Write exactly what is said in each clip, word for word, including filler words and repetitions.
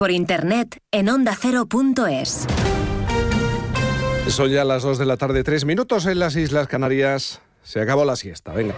Por internet en onda cero punto es. Son ya las dos de la tarde, tres minutos en las Islas Canarias. Se acabó la siesta, venga.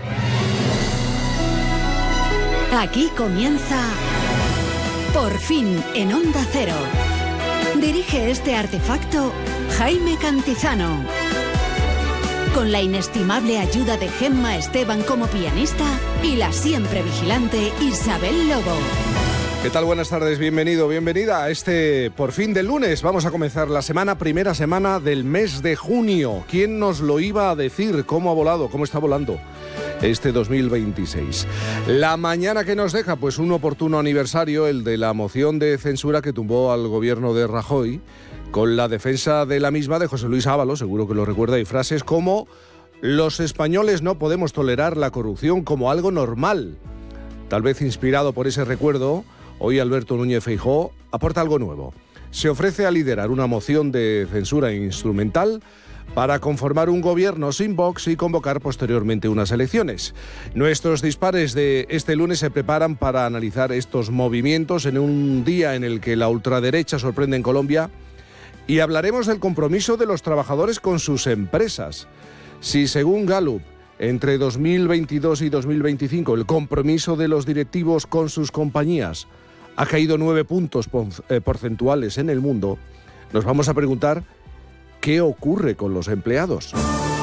Aquí comienza Por fin en Onda Cero. Dirige este artefacto Jaime Cantizano. Con la inestimable ayuda de Gemma Esteban como pianista y la siempre vigilante Isabel Lobo. ¿Qué tal? Buenas tardes, bienvenido, bienvenida a este Por fin del lunes. Vamos a comenzar la semana, primera semana del mes de junio. ¿Quién nos lo iba a decir? ¿Cómo ha volado? ¿Cómo está volando este dos mil veintiséis? La mañana que nos deja, pues un oportuno aniversario, el de la moción de censura que tumbó al gobierno de Rajoy, con la defensa de la misma de José Luis Ábalos, seguro que lo recuerda, y frases como: los españoles no podemos tolerar la corrupción como algo normal. Tal vez inspirado por ese recuerdo, hoy Alberto Núñez Feijóo aporta algo nuevo. Se ofrece a liderar una moción de censura instrumental para conformar un gobierno sin Vox y convocar posteriormente unas elecciones. Nuestros dispares de este lunes se preparan para analizar estos movimientos en un día en el que la ultraderecha sorprende en Colombia, y hablaremos del compromiso de los trabajadores con sus empresas. Si según Gallup, entre dos mil veintidós y dos mil veinticinco, el compromiso de los directivos con sus compañías ha caído nueve puntos porcentuales en el mundo, nos vamos a preguntar qué ocurre con los empleados.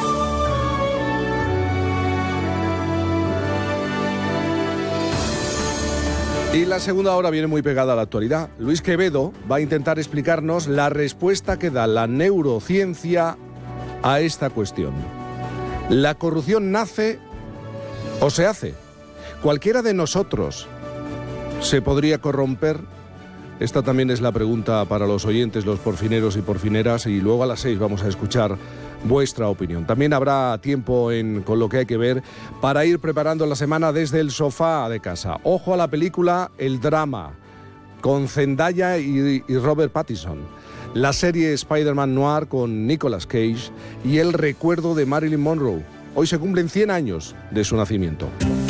Y la segunda hora viene muy pegada a la actualidad. Luis Quevedo va a intentar explicarnos la respuesta que da la neurociencia a esta cuestión. ¿La corrupción nace o se hace? ¿Cualquiera de nosotros se podría corromper? Esta también es la pregunta para los oyentes, los porfineros y porfineras, y luego a las seis vamos a escuchar vuestra opinión. También habrá tiempo en Con lo que hay que ver para ir preparando la semana desde el sofá de casa. Ojo a la película El Drama, con Zendaya y, y Robert Pattinson. La serie Spider-Man Noir con Nicolas Cage y el recuerdo de Marilyn Monroe. Hoy se cumplen cien años de su nacimiento.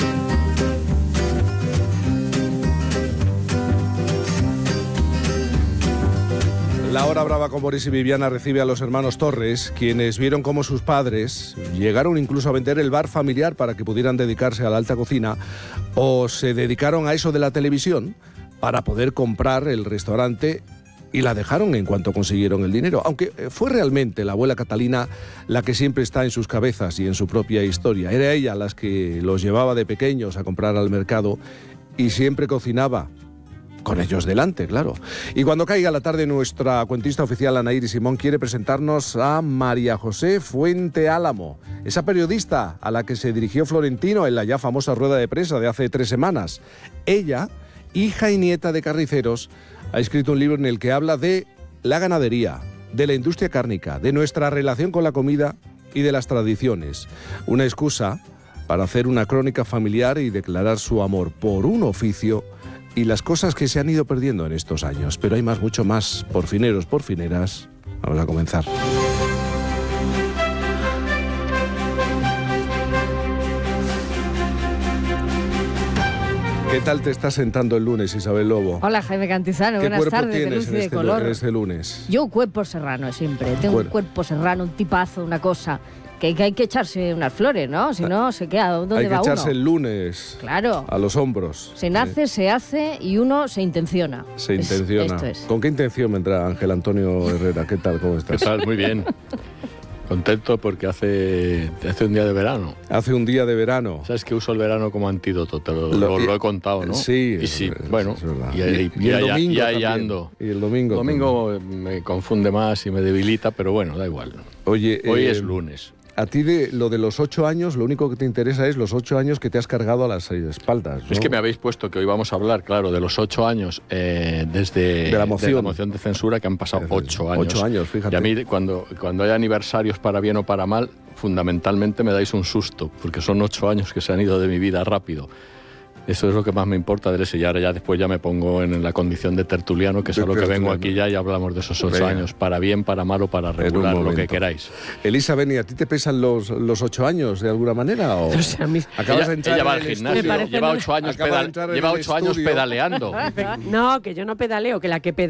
La hora brava con Boris y Viviana recibe a los hermanos Torres, quienes vieron cómo sus padres llegaron incluso a vender el bar familiar para que pudieran dedicarse a la alta cocina, o se dedicaron a eso de la televisión para poder comprar el restaurante, y la dejaron en cuanto consiguieron el dinero, aunque fue realmente la abuela Catalina la que siempre está en sus cabezas y en su propia historia. Era ella la que los llevaba de pequeños a comprar al mercado y siempre cocinaba con ellos delante, claro. Y cuando caiga la tarde, nuestra cuentista oficial Anaíri Simón quiere presentarnos a María José Fuente Álamo, esa periodista a la que se dirigió Florentino en la ya famosa rueda de prensa de hace tres semanas. Ella, hija y nieta de carniceros, ha escrito un libro en el que habla de la ganadería, de la industria cárnica, de nuestra relación con la comida y de las tradiciones. Una excusa para hacer una crónica familiar y declarar su amor por un oficio y las cosas que se han ido perdiendo en estos años. Pero hay más, mucho más, porfineros, porfineras. Vamos a comenzar. ¿Qué tal te está sentando el lunes, Isabel Lobo? Hola, Jaime Cantizano, buenas tardes, de luz y de este, color. En este lunes? Yo un cuerpo serrano siempre, tengo Cuer... un cuerpo serrano, un tipazo, una cosa, que, que hay que echarse unas flores, ¿no? Si no, se queda, ¿dónde va uno? Hay que echarse el lunes, claro, a los hombros. Se nace, ¿sí? Se hace y uno se intenciona. Se intenciona. Es, esto es. ¿Con qué intención vendrá Ángel Antonio Herrera? ¿Qué tal? ¿Cómo estás? ¿Qué tal? Muy bien. Contento porque hace, hace un día de verano. Hace un día de verano. Sabes que uso el verano como antídoto, te lo, lo, lo he contado, ¿no? Sí. Y sí, es, bueno, es y, y, y, y, el domingo y ahí ando. Y el domingo. El domingo también me confunde más y me debilita, pero bueno, da igual. Oye, hoy eh, es lunes. A ti de lo de los ocho años, lo único que te interesa es los ocho años que te has cargado a las espaldas, ¿no? Es que me habéis puesto que hoy vamos a hablar, claro, de los ocho años eh, desde de la, moción. de la moción de censura, que han pasado ocho años. Ocho años, fíjate. Y a mí, cuando, cuando hay aniversarios para bien o para mal, fundamentalmente me dais un susto, porque son ocho años que se han ido de mi vida rápido. Eso es lo que más me importa del ese. Y ahora ya después ya me pongo en la condición de tertuliano, que es a lo que vengo aquí ya y hablamos de esos ocho Venga. años, para bien, para mal o para regular, lo que queráis. Elisa, Beni, ¿a ti te pesan los, los ocho años de alguna manera? ¿O? O sea, mis... Acabas ella, de entrar ella va al gimnasio, lleva ocho años, pedal, lleva ocho años pedaleando. No, que yo no pedaleo, que la que pedaleo